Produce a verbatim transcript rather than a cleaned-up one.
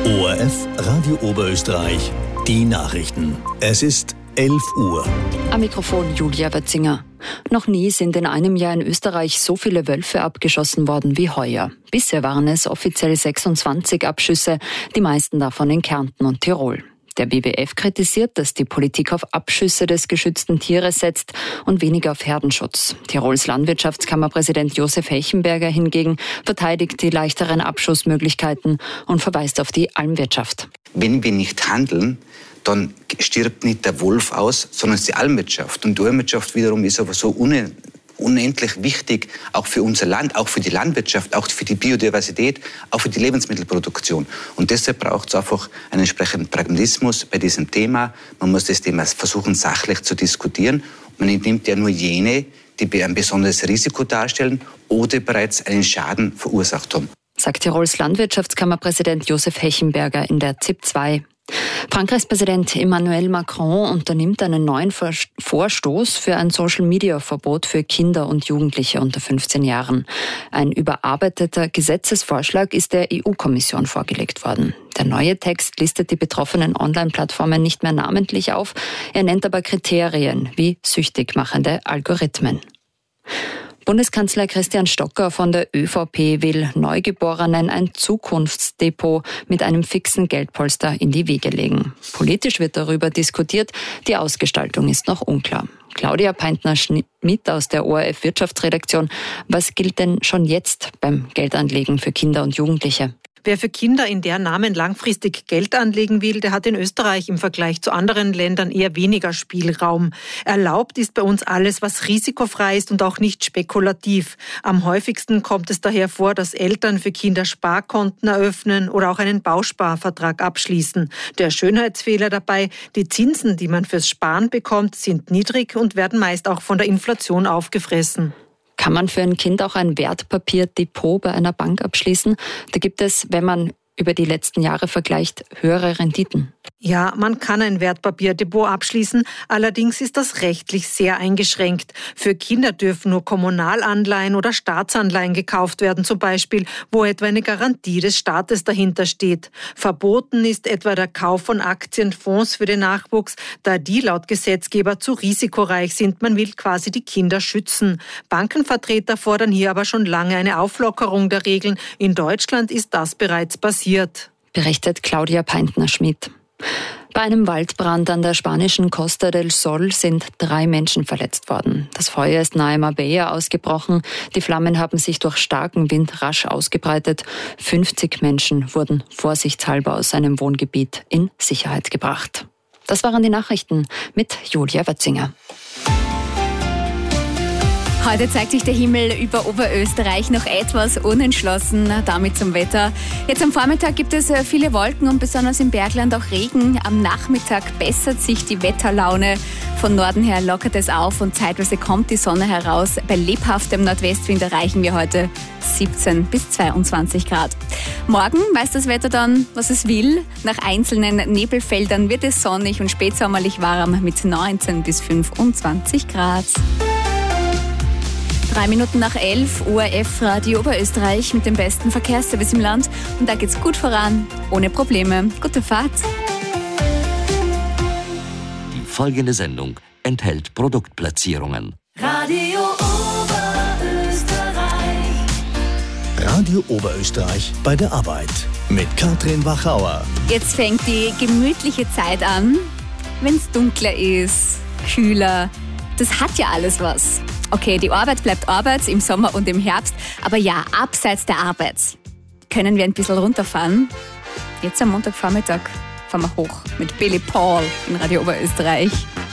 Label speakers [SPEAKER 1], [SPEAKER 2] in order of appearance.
[SPEAKER 1] O R F Radio Oberösterreich, die Nachrichten. Es ist elf Uhr.
[SPEAKER 2] Am Mikrofon Julia Wetzinger. Noch nie sind in einem Jahr in Österreich so viele Wölfe abgeschossen worden wie heuer. Bisher waren es offiziell sechsundzwanzig Abschüsse, die meisten davon in Kärnten und Tirol. Der B W F kritisiert, dass die Politik auf Abschüsse des geschützten Tieres setzt und weniger auf Herdenschutz. Tirols Landwirtschaftskammerpräsident Josef Hechenberger hingegen verteidigt die leichteren Abschussmöglichkeiten und verweist auf die Almwirtschaft.
[SPEAKER 3] Wenn wir nicht handeln, dann stirbt nicht der Wolf aus, sondern die Almwirtschaft. Und die Almwirtschaft wiederum ist aber so unendlich wichtig, auch für unser Land, auch für die Landwirtschaft, auch für die Biodiversität, auch für die Lebensmittelproduktion. Und deshalb braucht es einfach einen entsprechenden Pragmatismus bei diesem Thema. Man muss das Thema versuchen, sachlich zu diskutieren. Man nimmt ja nur jene, die ein besonderes Risiko darstellen oder bereits einen Schaden verursacht haben.
[SPEAKER 2] Sagt Tirols Landwirtschaftskammerpräsident Josef Hechenberger in der Z I P zwei. Frankreichs Präsident Emmanuel Macron unternimmt einen neuen Vorstoß für ein Social-Media-Verbot für Kinder und Jugendliche unter fünfzehn Jahren. Ein überarbeiteter Gesetzesvorschlag ist der E U-Kommission vorgelegt worden. Der neue Text listet die betroffenen Online-Plattformen nicht mehr namentlich auf, er nennt aber Kriterien wie süchtig machende Algorithmen. Bundeskanzler Christian Stocker von der ÖVP will Neugeborenen ein Zukunftsdepot mit einem fixen Geldpolster in die Wege legen. Politisch wird darüber diskutiert, die Ausgestaltung ist noch unklar. Claudia Peintner-Schmidt aus der O R F Wirtschaftsredaktion. Was gilt denn schon jetzt beim Geldanlegen für Kinder und Jugendliche?
[SPEAKER 4] Wer für Kinder in deren Namen langfristig Geld anlegen will, der hat in Österreich im Vergleich zu anderen Ländern eher weniger Spielraum. Erlaubt ist bei uns alles, was risikofrei ist und auch nicht spekulativ. Am häufigsten kommt es daher vor, dass Eltern für Kinder Sparkonten eröffnen oder auch einen Bausparvertrag abschließen. Der Schönheitsfehler dabei: die Zinsen, die man fürs Sparen bekommt, sind niedrig und werden meist auch von der Inflation aufgefressen.
[SPEAKER 2] Kann man für ein Kind auch ein Wertpapierdepot bei einer Bank abschließen? Da gibt es, wenn man über die letzten Jahre vergleicht, höhere Renditen.
[SPEAKER 4] Ja, man kann ein Wertpapierdepot abschließen, allerdings ist das rechtlich sehr eingeschränkt. Für Kinder dürfen nur Kommunalanleihen oder Staatsanleihen gekauft werden, zum Beispiel, wo etwa eine Garantie des Staates dahinter steht. Verboten ist etwa der Kauf von Aktienfonds für den Nachwuchs, da die laut Gesetzgeber zu risikoreich sind. Man will quasi die Kinder schützen. Bankenvertreter fordern hier aber schon lange eine Auflockerung der Regeln. In Deutschland ist das bereits passiert.
[SPEAKER 2] Berichtet Claudia Peintner-Schmidt. Bei einem Waldbrand an der spanischen Costa del Sol sind drei Menschen verletzt worden. Das Feuer ist nahe Marbella ausgebrochen. Die Flammen haben sich durch starken Wind rasch ausgebreitet. fünfzig Menschen wurden vorsichtshalber aus einem Wohngebiet in Sicherheit gebracht. Das waren die Nachrichten mit Julia Wetzinger.
[SPEAKER 5] Heute zeigt sich der Himmel über Oberösterreich noch etwas unentschlossen, damit zum Wetter. Jetzt am Vormittag gibt es viele Wolken und besonders im Bergland auch Regen. Am Nachmittag bessert sich die Wetterlaune. Von Norden her lockert es auf und zeitweise kommt die Sonne heraus. Bei lebhaftem Nordwestwind erreichen wir heute siebzehn bis zweiundzwanzig Grad. Morgen weiß das Wetter dann, was es will. Nach einzelnen Nebelfeldern wird es sonnig und spätsommerlich warm mit neunzehn bis fünfundzwanzig Grad. Drei Minuten nach elf, O R F Radio Oberösterreich mit dem besten Verkehrsservice im Land. Und da geht's gut voran, ohne Probleme. Gute Fahrt.
[SPEAKER 1] Die folgende Sendung enthält Produktplatzierungen.
[SPEAKER 6] Radio Oberösterreich.
[SPEAKER 1] Radio Oberösterreich bei der Arbeit mit Katrin Wachauer.
[SPEAKER 5] Jetzt fängt die gemütliche Zeit an, wenn's dunkler ist, kühler. Das hat ja alles was. Okay, die Arbeit bleibt Arbeit im Sommer und im Herbst, aber ja, abseits der Arbeit können wir ein bisschen runterfahren. Jetzt am Montagvormittag fahren wir hoch mit Billy Paul in Radio Oberösterreich.